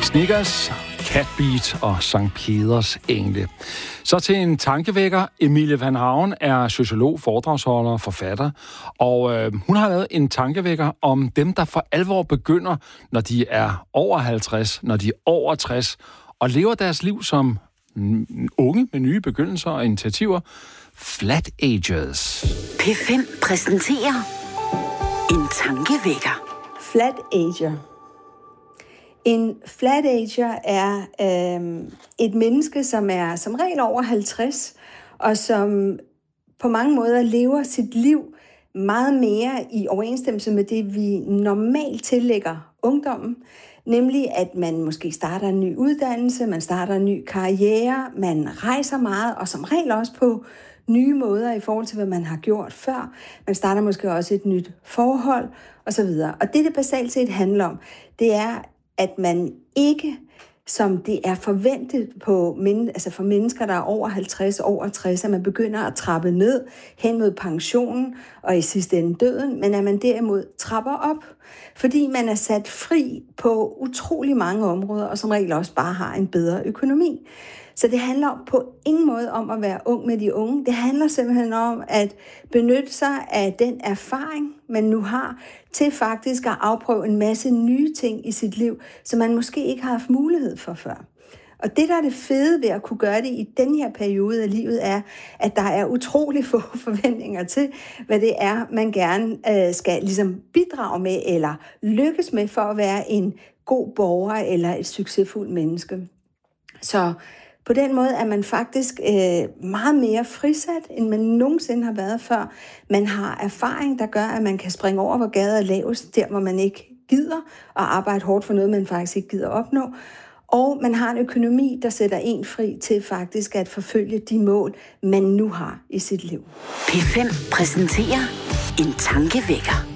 Snickers, Catbeat og Sankt Peders Engle. Så til en tankevækker. Emilie Van Haven er sociolog, foredragsholder, forfatter, og hun har lavet en tankevækker om dem, der for alvor begynder, når de er over 50, når de er over 60, og lever deres liv som unge med nye begyndelser og initiativer. Flat Agers. P5 præsenterer en tankevækker. Flat Ager. En flat ager er et menneske, som er som regel over 50, og som på mange måder lever sit liv meget mere i overensstemmelse med det, vi normalt tillægger ungdommen. Nemlig, at man måske starter en ny uddannelse, man starter en ny karriere, man rejser meget, og som regel også på nye måder i forhold til, hvad man har gjort før. Man starter måske også et nyt forhold, osv. Og det basalt set handler om, det er, at man ikke, som det er forventet for mennesker, der er over 50, over 60, at man begynder at trappe ned hen mod pensionen og i sidste ende døden, men at man derimod trapper op, fordi man er sat fri på utrolig mange områder, og som regel også bare har en bedre økonomi. Så det handler på ingen måde om at være ung med de unge. Det handler simpelthen om at benytte sig af den erfaring, man nu har, til faktisk at afprøve en masse nye ting i sit liv, som man måske ikke har haft mulighed for før. Og det, der er det fede ved at kunne gøre det i den her periode af livet, er, at der er utrolig få forventninger til, hvad det er, man gerne skal ligesom bidrage med eller lykkes med for at være en god borger eller et succesfuldt menneske. Så på den måde er man faktisk meget mere frisat, end man nogensinde har været før. Man har erfaring, der gør, at man kan springe over, hvor gaden er lavest, der hvor man ikke gider, og arbejde hårdt for noget, man faktisk ikke gider opnå. Og man har en økonomi, der sætter en fri til faktisk at forfølge de mål, man nu har i sit liv. P5 præsenterer en tankevækker.